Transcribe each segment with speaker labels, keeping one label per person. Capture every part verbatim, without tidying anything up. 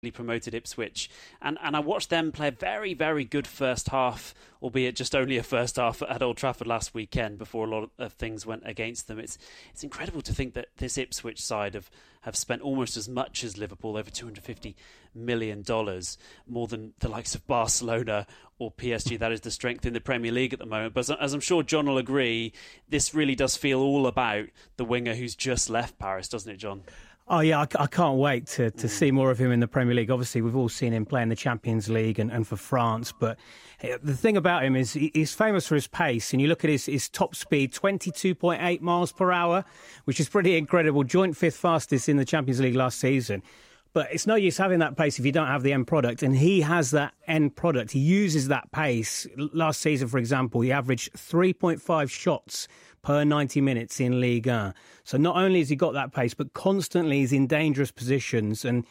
Speaker 1: promoted Ipswich, and and I watched them play a very very good first half, albeit just only a first half at Old Trafford last weekend before a lot of things went against them. It's it's incredible to think that this Ipswich side have, have spent almost as much as Liverpool, over two hundred fifty million dollars, more than the likes of Barcelona or P S G. That is the strength in the Premier League at the moment. But as I'm sure John will agree, this really does feel all about the winger who's just left Paris, doesn't it, John?
Speaker 2: Oh, yeah, I, I can't wait to, to mm. see more of him in the Premier League. Obviously, we've all seen him play in the Champions League and, and for France. But the thing about him is he's famous for his pace. And you look at his, his top speed, twenty-two point eight miles per hour, which is pretty incredible. Joint fifth fastest in the Champions League last season. But it's no use having that pace if you don't have the end product. And he has that end product. He uses that pace. Last season, for example, he averaged three point five shots per ninety minutes in Ligue one. So not only has he got that pace, but constantly he's in dangerous positions. And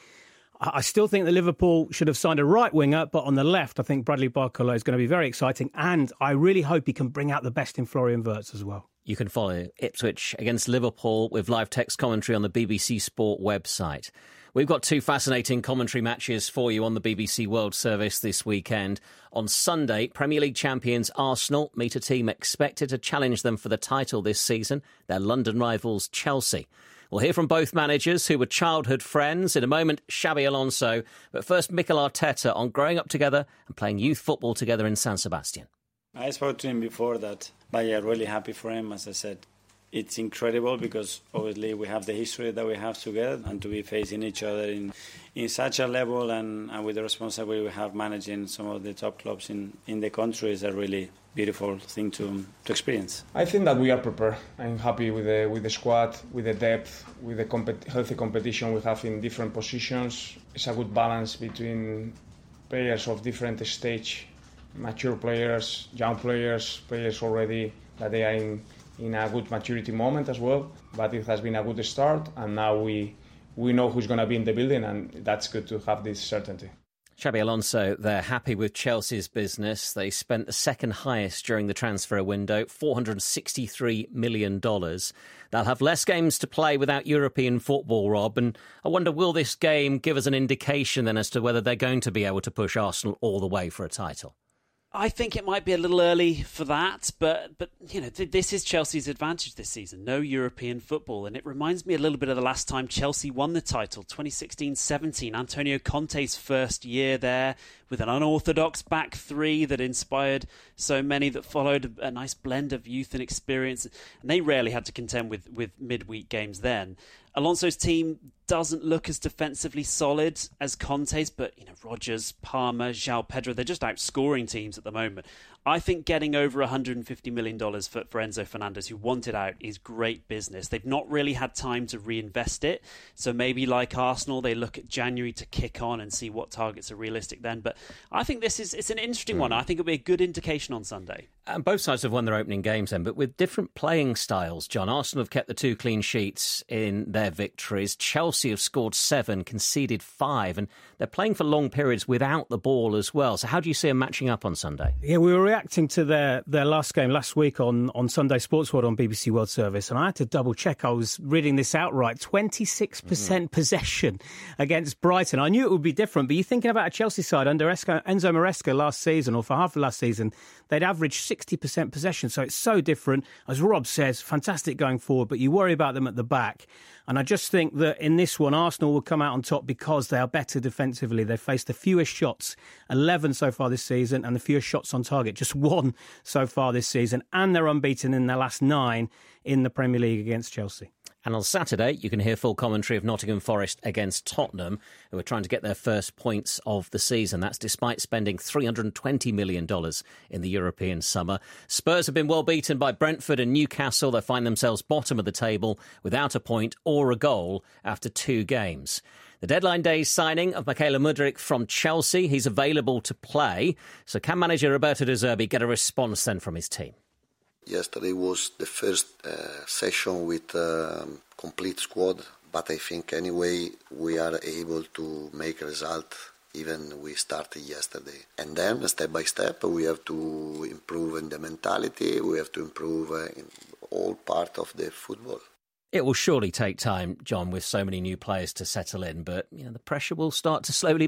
Speaker 2: I still think that Liverpool should have signed a right winger, but on the left, I think Bradley Barcola is going to be very exciting. And I really hope he can bring out the best in Florian Wirtz as well.
Speaker 3: You can follow Ipswich against Liverpool with live text commentary on the B B C Sport website. We've got two fascinating commentary matches for you on the B B C World Service this weekend. On Sunday, Premier League champions Arsenal meet a team expected to challenge them for the title this season, their London rivals Chelsea. We'll hear from both managers who were childhood friends. In a moment, Xabi Alonso. But first, Mikel Arteta on growing up together and playing youth football together in San Sebastian.
Speaker 4: I spoke to him before that, but yeah, really happy for him, as I said. It's incredible because obviously we have the history that we have together, and to be facing each other in, in such a level and, and with the responsibility we have managing some of the top clubs in, in the country is a really beautiful thing to to experience.
Speaker 5: I think that we are prepared. I'm happy with the with the squad, with the depth, with the compet- healthy competition we have in different positions. It's a good balance between players of different stage, mature players, young players, players already that they are in in a good maturity moment as well, but it has been a good start, and now we we know who's going to be in the building, and that's good to have this certainty.
Speaker 3: Xabi Alonso, they're happy with Chelsea's business. They spent the second highest during the transfer window, four hundred sixty-three million dollars. They'll have less games to play without European football, Rob, and I wonder, will this game give us an indication then as to whether they're going to be able to push Arsenal all the way for a title?
Speaker 1: I think it might be a little early for that, but, but you know, th- this is Chelsea's advantage this season. No European football, and it reminds me a little bit of the last time Chelsea won the title, twenty sixteen seventeen. Antonio Conte's first year there with an unorthodox back three that inspired so many that followed, a nice blend of youth and experience, and they rarely had to contend with, with midweek games then. Alonso's team doesn't look as defensively solid as Conte's, but you know, Rodgers, Palmer, João Pedro, they're just outscoring teams at the moment. I think getting over one hundred fifty million dollars for, for Enzo Fernandez, who wanted out, is great business. They've not really had time to reinvest it, so maybe like Arsenal, they look at January to kick on and see what targets are realistic then. But I think this is it's an interesting mm. one. I think it'll be a good indication on Sunday.
Speaker 3: And both sides have won their opening games then, but with different playing styles, John. Arsenal have kept the two clean sheets in their victories. Chelsea have scored seven, conceded five, and they're playing for long periods without the ball as well. So how do you see them matching up on Sunday?
Speaker 2: Yeah, we were reacting to their, their last game last week on, on Sunday Sports World on B B C World Service, and I had to double check. I was reading this outright. twenty-six percent mm. possession against Brighton. I knew it would be different, but you're thinking about a Chelsea side under Esco, Enzo Maresca last season, or for half of last season, they'd averaged sixty percent possession. So it's so different. As Rob says, fantastic going forward, but you worry about them at the back. And I just think that in this one, Arsenal will come out on top because they are better defensively. They've faced the fewest shots, eleven so far this season, and the fewest shots on target, just one so far this season. And they're unbeaten in their last nine in the Premier League against Chelsea.
Speaker 3: And on Saturday, you can hear full commentary of Nottingham Forest against Tottenham, who are trying to get their first points of the season. That's despite spending three hundred twenty million dollars in the European summer. Spurs have been well beaten by Brentford and Newcastle. They find themselves bottom of the table without a point or a goal after two games. The deadline day signing of Mykhailo Mudryk from Chelsea. He's available to play. So can manager Roberto De Zerbi get a response then from his team?
Speaker 6: Yesterday was the first uh, session with a um, complete squad, but I think anyway we are able to make a result even we started yesterday. And then step by step we have to improve in the mentality, we have to improve uh, in all part of the football.
Speaker 3: It will surely take time, John, with so many new players to settle in, but you know the pressure will start to slowly